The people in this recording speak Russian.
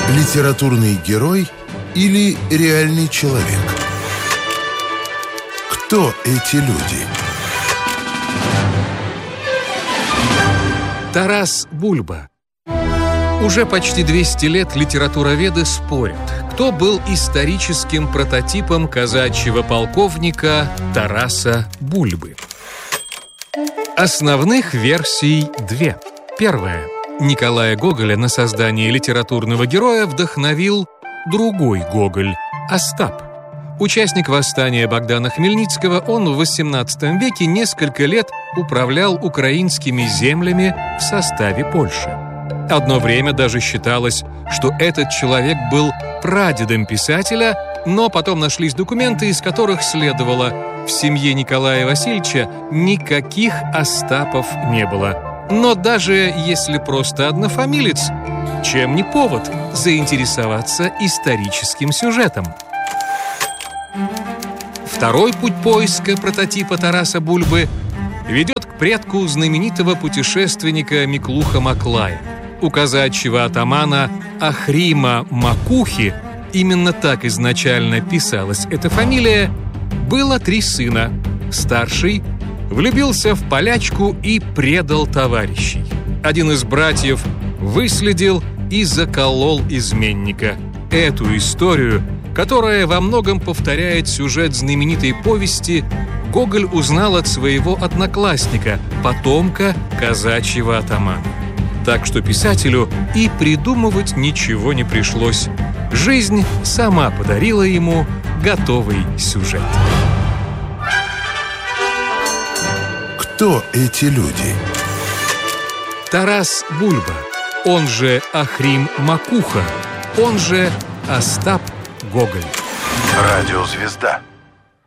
Литературный герой или реальный человек? Кто эти люди? Тарас Бульба. Уже почти 200 лет литературоведы спорят, кто был историческим прототипом казачьего полковника Тараса Бульбы. Основных версий две. Первая. Николая Гоголя на создание литературного героя вдохновил другой Гоголь – Остап. Участник восстания Богдана Хмельницкого, он в XVIII веке несколько лет управлял украинскими землями в составе Польши. Одно время даже считалось, что этот человек был прадедом писателя, но потом нашлись документы, из которых следовало: в семье Николая Васильевича никаких Остапов не было. Но даже если просто однофамилец, чем не повод заинтересоваться историческим сюжетом? Второй путь поиска прототипа Тараса Бульбы ведет к предку знаменитого путешественника Миклуха Маклая. У казачьего атамана Ахрима Макухи, именно так изначально писалась эта фамилия, было 3 сына. Старший влюбился в полячку и предал товарищей. Один из братьев выследил и заколол изменника. Эту историю, которая во многом повторяет сюжет знаменитой повести, Гоголь узнал от своего одноклассника, потомка казачьего атамана. Так что писателю и придумывать ничего не пришлось. Жизнь сама подарила ему готовый сюжет. Кто эти люди? Тарас Бульба, он же Ахрим Макуха, он же Остап Гоголь. Радиозвезда.